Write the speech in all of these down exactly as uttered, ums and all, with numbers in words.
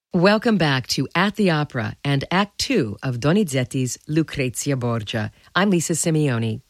Welcome back to At the Opera and Act Two of Donizetti's Lucrezia Borgia. I'm Lisa Simeoni.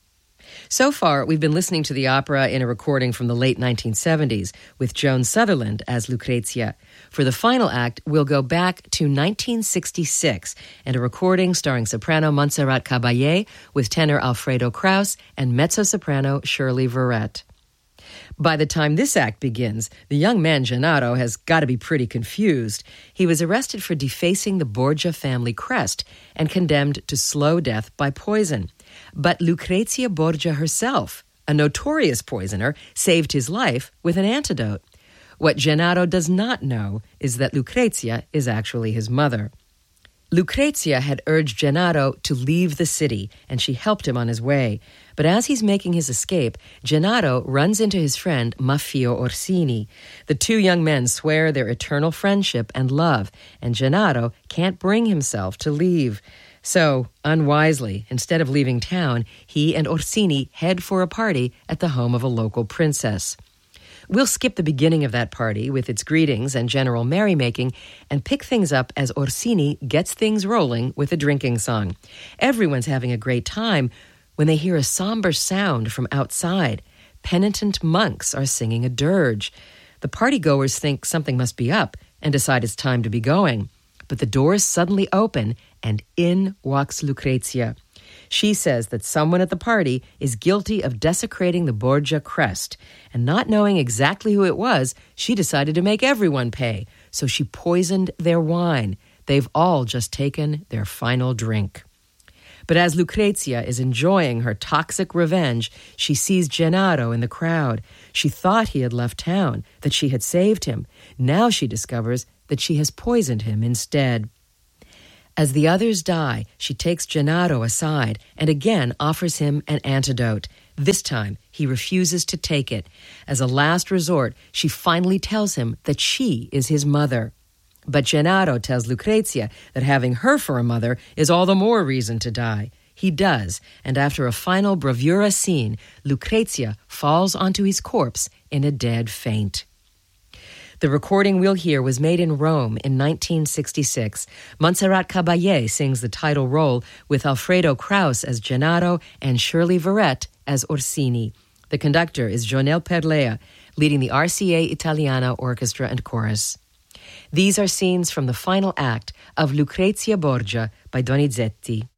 So far, we've been listening to the opera in a recording from the late nineteen seventies with Joan Sutherland as Lucrezia. For the final act, we'll go back to nineteen sixty-six and a recording starring soprano Montserrat Caballé with tenor Alfredo Kraus and mezzo-soprano Shirley Verrett. By the time this act begins, the young man Gennaro has got to be pretty confused. He was arrested for defacing the Borgia family crest and condemned to slow death by poison. But Lucrezia Borgia herself, a notorious poisoner, saved his life with an antidote. What Gennaro does not know is that Lucrezia is actually his mother. Lucrezia had urged Gennaro to leave the city, and she helped him on his way. But as he's making his escape, Gennaro runs into his friend Maffeo Orsini. The two young men swear their eternal friendship and love, and Gennaro can't bring himself to leave. So, unwisely, instead of leaving town, he and Orsini head for a party at the home of a local princess. We'll skip the beginning of that party with its greetings and general merrymaking and pick things up as Orsini gets things rolling with a drinking song. Everyone's having a great time when they hear a somber sound from outside. Penitent monks are singing a dirge. The partygoers think something must be up and decide it's time to be going. But the doors suddenly open and in walks Lucrezia. She says that someone at the party is guilty of desecrating the Borgia crest, and not knowing exactly who it was, she decided to make everyone pay, so she poisoned their wine. They've all just taken their final drink. But as Lucrezia is enjoying her toxic revenge, she sees Gennaro in the crowd. She thought he had left town, that she had saved him. Now she discovers that she has poisoned him instead. As the others die, she takes Gennaro aside and again offers him an antidote. This time, he refuses to take it. As a last resort, she finally tells him that she is his mother. But Gennaro tells Lucrezia that having her for a mother is all the more reason to die. He does, and after a final bravura scene, Lucrezia falls onto his corpse in a dead faint. The recording we'll hear was made in Rome in nineteen sixty-six. Montserrat Caballé sings the title role with Alfredo Kraus as Gennaro and Shirley Verrett as Orsini. The conductor is Jonel Perlea, leading the R C A Italiana Orchestra and Chorus. These are scenes from the final act of Lucrezia Borgia by Donizetti.